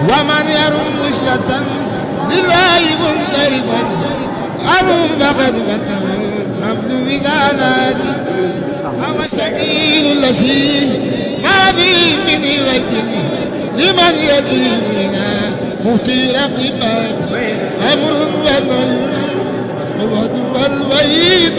ومن يرم وصلة لله منصرفا أرم فقد فتح حمل وزالات أو السبيل الذي ما فيه من وجه لمن يديننا مهتي رقبات أمر ونهي الوعد والوعيد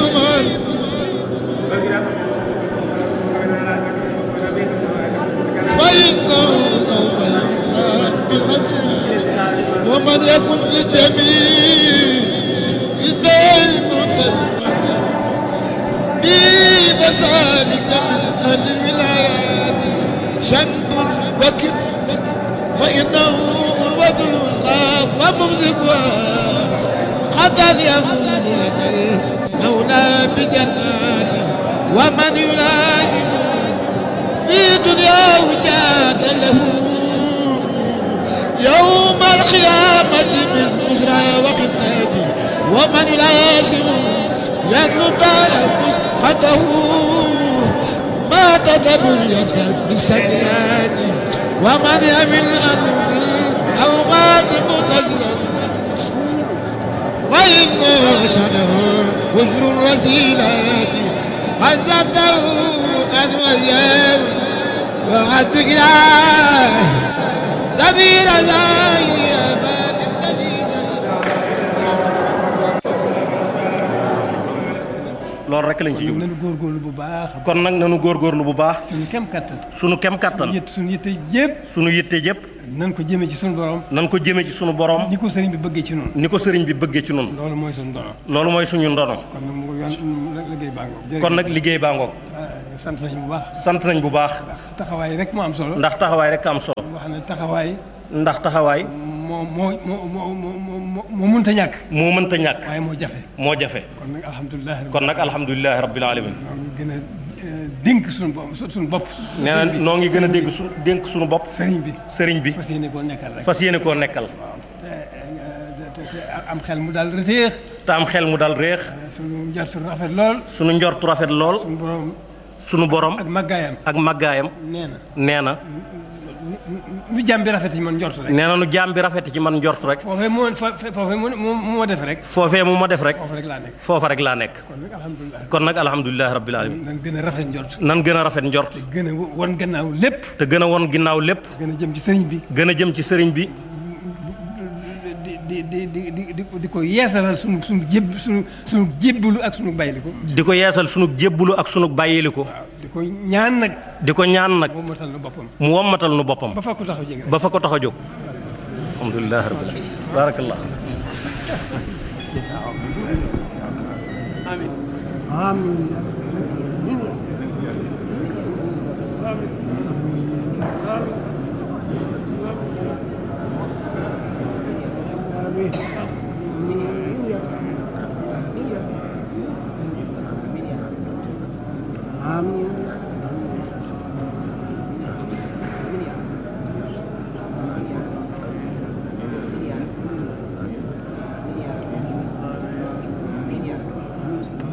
فإنه سوف يسعى بالغدر ومن يكن في الجميع الدين متسمع بفسادك من أهل الولايات شنب وكب فإنه أروة الوسطى وممسكها قد يفوز لك المولى بجنات ومن يلائم في دنياه جاد له يوم القيامة من بشرى وقتات ومن يلازم يدل دار مسقطه ما تدبر يسفر بالسيئات ومن يمل أنه أو مات متزرا فإن شنه وجر الرسيلات عزته أن وياه وعد إله سبيل زاهي أباد النزيزة loolu rek lañ ci jublu nañu góorgóorlu bu baax. kon nag nañu góorgóorlu bu baax. suñu kem kattan. suñu kem kattan. suñu yitte yëpp. suñu yitte yëpp. nan ko jëmee ci suñu borom. nan ko jëmee ci suñu borom. ni ko sëriñ bi bëggee ci noonu. ni ko sëriñ bi bëggee ci noonu. loolu mooy suñu ndono. loolu mooy suñu ndono. kon nag mu liggéey baa ngoog. kon nag liggéey baa ngoog. sant nañ bu baax. sant nañ bu baax. ndax taxawaay rek moo am solo. ndax taxawaay rek am solo. wax ne taxawaay. ndax taxawaay. moo mënta ñàkk. moo mënta ñàkk. waaye moo jafe. moo jafe. kon nag alhamdulilah rabbil alamin. noo ngi gën a dénk suñu bopp. nee na noo ngi gën a dénk suñu bopp. sëriñ bi. fas yéene koo nekkal rek. fas yéene koo nekkal. te am xel mu daal réex. te am xel mu daal réex. suñu njortu rafet lool. suñu njortu rafet lool. suñu borom. ak màggaayam. nee na. nu jaam bi rafet ci man njort rek. nee na nu jaam bi rafet ci man njort rek. foofee mu ma def rek. foofee mu ma def rek. foofa rek laa nekk. kon nag alhamdulilah rabbil alamin. nan gën a rafet njort. nan gën a rafet njort. te gën a won gannaaw lépp. te gën a won ginnaaw lépp. gën a jëm ci sëriñ bi. gën a jëm ci sëriñ bi. di ko yeesalal sunu jébbalu ak sunu bàyyiliku. di ko yeesal sunu jébbalu ak sunu bàyyiliku. di ko ñaan nag. mu wommatal nu boppam. ba fa ko tax a jóg. ba fa ko tax a jóg. alhamdulilah rabbil alamin. barakallah. amiin. amiin.